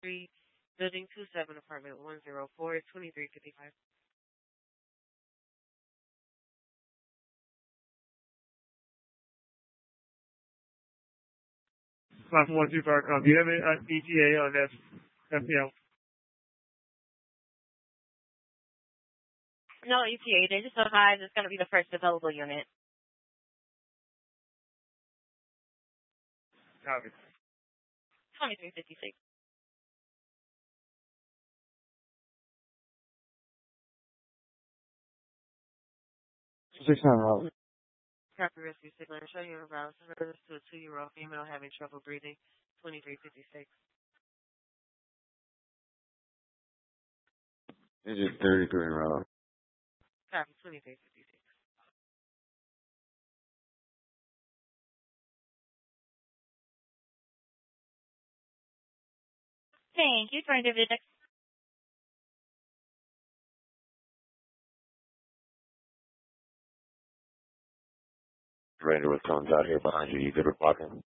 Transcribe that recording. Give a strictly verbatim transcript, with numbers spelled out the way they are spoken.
Street, Building two seven, Apartment one oh four, twenty-three fifty-five. Class one two five. Um, do you have an uh, E T A on F F P L? No E T A. They just advised it's going to be the first available unit. Copy. twenty-three fifty-six. Six nine route. Copy rescue signal. Show you around service to a two-year-old female having trouble breathing. twenty-three fifty-six. It's just thirty-three route. Copy twenty-three fifty-six. Thank you. Trying to the next. Ranger with cones out here behind you. You good with blocking?